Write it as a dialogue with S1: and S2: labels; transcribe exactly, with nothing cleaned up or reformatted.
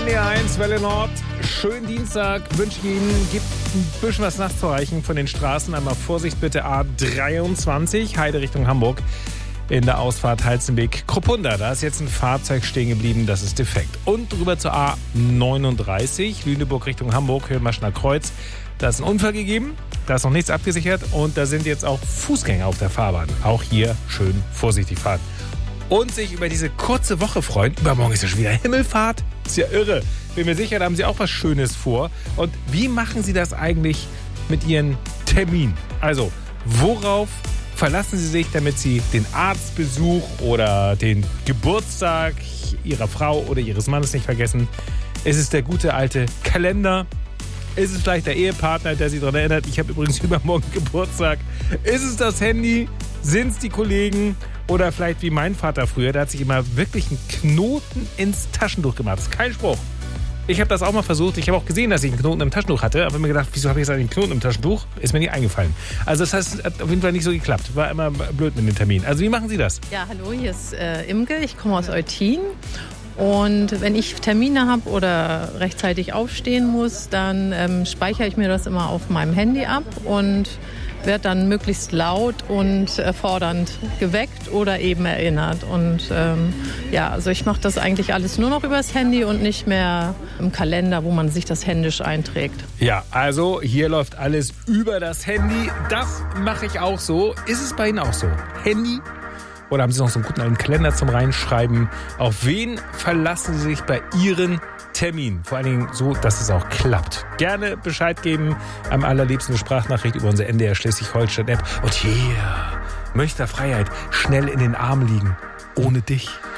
S1: N D R eins, Welle Nord. Schönen Dienstag wünsche ich Ihnen. Gibt ein bisschen was nachzureichen von den Straßen. Einmal Vorsicht bitte, A dreiundzwanzig, Heide Richtung Hamburg. In der Ausfahrt Heizenbeek-Kruppunda. Da ist jetzt ein Fahrzeug stehen geblieben, das ist defekt. Und rüber zur A neununddreißig, Lüneburg Richtung Hamburg, Höhenmaschner Kreuz. Da ist ein Unfall gegeben, da ist noch nichts abgesichert und da sind jetzt auch Fußgänger auf der Fahrbahn. Auch hier schön vorsichtig fahren. Und sich über diese kurze Woche freuen. Übermorgen ist ja schon wieder Himmelfahrt. Ist ja irre. Bin mir sicher, da haben Sie auch was Schönes vor. Und wie machen Sie das eigentlich mit Ihren Terminen? Also, worauf verlassen Sie sich, damit Sie den Arztbesuch oder den Geburtstag Ihrer Frau oder Ihres Mannes nicht vergessen? Ist es der gute alte Kalender? Ist es vielleicht der Ehepartner, der Sie daran erinnert, ich habe übrigens übermorgen Geburtstag? Ist es das Handy? Sind es die Kollegen? Oder vielleicht wie mein Vater früher, der hat sich immer wirklich einen Knoten ins Taschentuch gemacht. Das ist kein Spruch. Ich habe das auch mal versucht. Ich habe auch gesehen, dass ich einen Knoten im Taschentuch hatte. Aber mir gedacht, wieso habe ich jetzt einen Knoten im Taschentuch? Ist mir nicht eingefallen. Also das heißt, hat auf jeden Fall nicht so geklappt. War immer blöd mit den Terminen. Also wie machen Sie das?
S2: Ja, hallo, hier ist äh, Imke. Ich komme aus Eutin. Und wenn ich Termine habe oder rechtzeitig aufstehen muss, dann ähm, speichere ich mir das immer auf meinem Handy ab und werde dann möglichst laut und äh, fordernd geweckt oder eben erinnert. Und ähm, ja, also ich mache das eigentlich alles nur noch übers Handy und nicht mehr im Kalender, wo man sich das händisch einträgt.
S1: Ja, also hier läuft alles über das Handy. Das mache ich auch so. Ist es bei Ihnen auch so? Handy? Oder haben Sie noch so einen guten alten Kalender zum Reinschreiben? Auf wen verlassen Sie sich bei Ihren Termin? Vor allen Dingen so, dass es auch klappt. Gerne Bescheid geben. Am allerliebsten eine Sprachnachricht über unsere N D R Schleswig-Holstein-App. Und hier, Münchner Freiheit, schnell in den Armen liegen. Ohne dich.